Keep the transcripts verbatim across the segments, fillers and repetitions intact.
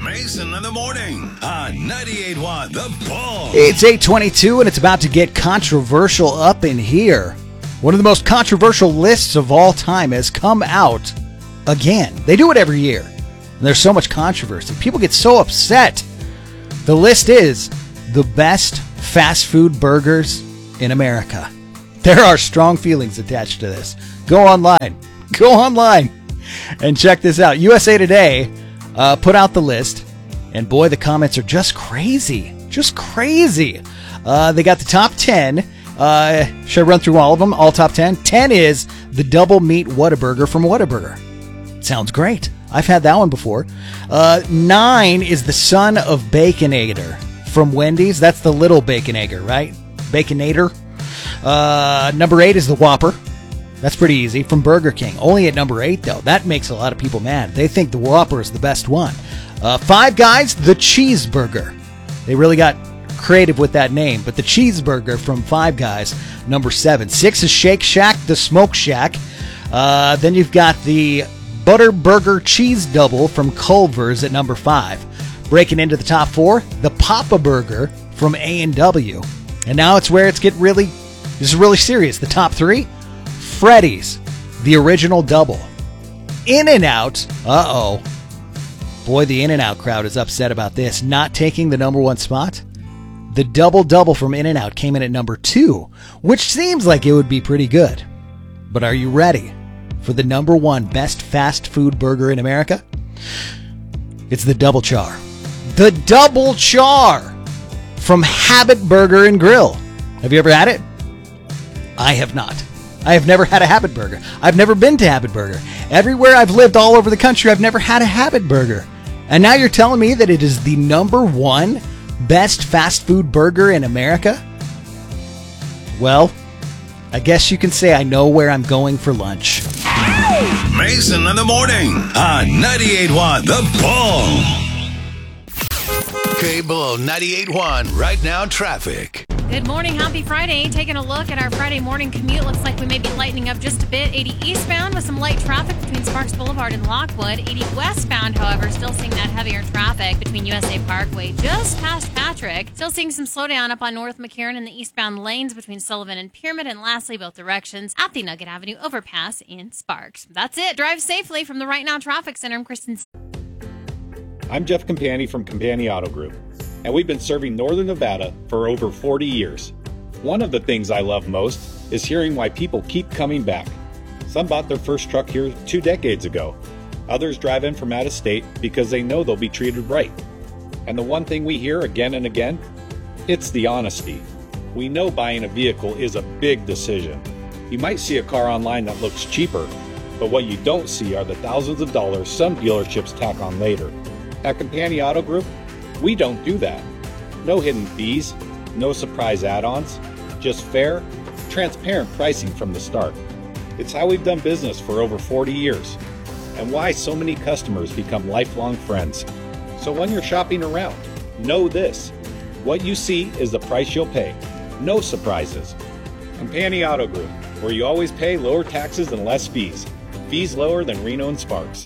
Mason in the morning on ninety-eight point one The Bull. It's eight twenty-two and it's about to get controversial up in here. One of the most controversial lists of all time has come out again. They do it every year. And there's so much controversy. People get so upset. The list is the best fast food burgers in America. There are strong feelings attached to this. Go online. Go online and check this out. U S A Today uh, put out the list, and boy, the comments are just crazy. Just crazy. Uh, they got the top ten. Uh, should I run through all of them? All top ten? ten is the double meat Whataburger from Whataburger. Sounds great. I've had that one before. Uh, nine is the son of Baconator from Wendy's. That's the little Baconator, right? Baconator. Uh, number eight is the Whopper. That's pretty easy. From Burger King. Only at number eight, though. That makes a lot of people mad. They think the Whopper is the best one. Uh, Five Guys, the Cheeseburger. They really got creative with that name. But the Cheeseburger from Five Guys, number seven. Six is Shake Shack, the Smoke Shack. Uh, then you've got the Butter Burger Cheese Double from Culver's at number five. Breaking into the top four, the Papa Burger from A and W. And now it's where it's getting really, this is really serious. The top three, Freddy's, the original double. In-N-Out, uh-oh. Boy, the In-N-Out crowd is upset about this. Not taking the number one spot. The Double Double from In-N-Out came in at number two, which seems like it would be pretty good. But are you ready for the number one best fast food burger in America? It's the Double Char. The Double Char from Habit Burger and Grill. Have you ever had it? I have not. I have never had a Habit Burger. I've never been to Habit Burger. Everywhere I've lived all over the country, I've never had a Habit Burger. And now you're telling me that it is the number one best fast food burger in America? Well, I guess you can say I know where I'm going for lunch. Mason in the morning on ninety-eight point one The Bull. Cable ninety-eight point one Right Now Traffic. Good morning. Happy Friday. Taking a look at our Friday morning commute. Looks like we may be lightening up just a bit. eighty eastbound with some light traffic between Sparks Boulevard and Lockwood. eighty westbound, however, still seeing that heavier traffic between U S A Parkway just past Patrick. Still seeing some slowdown up on North McCarran in the eastbound lanes between Sullivan and Pyramid. And lastly, both directions at the Nugget Avenue overpass in Sparks. That's it. Drive safely from the Right Now Traffic Center. I'm Kristen. I'm Jeff Campani from Campani Auto Group, and we've been serving Northern Nevada for over forty years. One of the things I love most is hearing why people keep coming back. Some bought their first truck here two decades ago. Others drive in from out of state because they know they'll be treated right. And the one thing we hear again and again, it's the honesty. We know buying a vehicle is a big decision. You might see a car online that looks cheaper, but what you don't see are the thousands of dollars some dealerships tack on later. At Campani Auto Group, we don't do that. No hidden fees, no surprise add-ons, just fair, transparent pricing from the start. It's how we've done business for over forty years, and why so many customers become lifelong friends. So when you're shopping around, know this. What you see is the price you'll pay. No surprises. Campani Auto Group, where you always pay lower taxes and less fees. Fees lower than Reno and Sparks.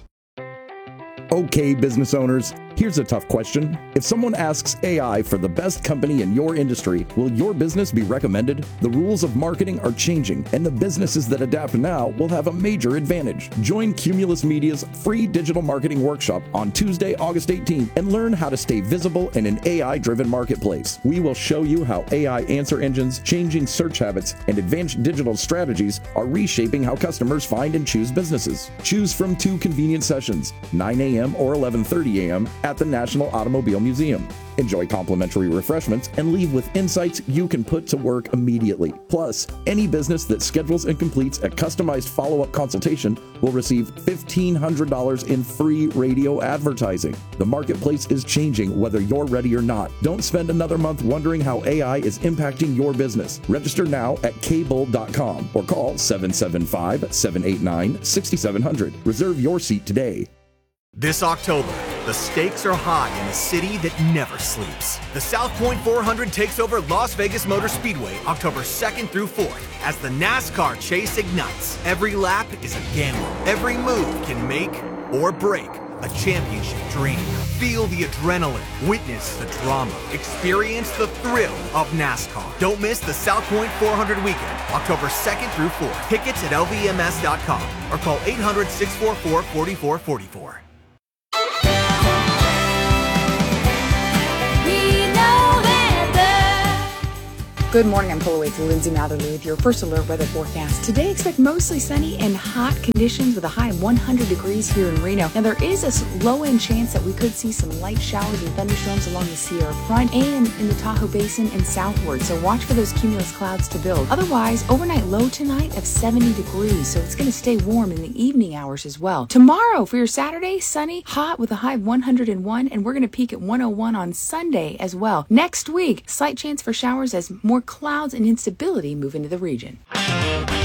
Okay, business owners, here's a tough question. If someone asks A I for the best company in your industry, will your business be recommended? The rules of marketing are changing, and the businesses that adapt now will have a major advantage. Join Cumulus Media's free digital marketing workshop on Tuesday, August eighteenth, and learn how to stay visible in an A I-driven marketplace. We will show you how A I answer engines, changing search habits, and advanced digital strategies are reshaping how customers find and choose businesses. Choose from two convenient sessions, nine a m or eleven thirty a m at the National Automobile Museum. Enjoy complimentary refreshments and leave with insights you can put to work immediately. Plus, any business that schedules and completes a customized follow-up consultation will receive fifteen hundred dollars in free radio advertising. The marketplace is changing whether you're ready or not. Don't spend another month wondering how A I is impacting your business. Register now at k bull dot com or call seven seven five, seven eight nine, six seven zero zero. Reserve your seat today. This October, the stakes are high in a city that never sleeps. The South Point four hundred takes over Las Vegas Motor Speedway October second through fourth as the NASCAR chase ignites. Every lap is a gamble. Every move can make or break a championship dream. Feel the adrenaline, witness the drama, experience the thrill of NASCAR. Don't miss the South Point four hundred weekend, October second through fourth. Tickets at L V M S dot com or call eight hundred, six four four, four four four four. Good morning, I'm Polo eight Lindsay Matherly with your first alert weather forecast. Today, expect mostly sunny and hot conditions with a high of one hundred degrees here in Reno. Now, there is a low-end chance that we could see some light showers and thunderstorms along the Sierra front and in the Tahoe Basin and southward, so watch for those cumulus clouds to build. Otherwise, overnight low tonight of seventy degrees, so it's going to stay warm in the evening hours as well. Tomorrow, for your Saturday, sunny, hot with a high of one hundred one, and we're going to peak at one oh one on Sunday as well. Next week, slight chance for showers as more clouds and instability move into the region.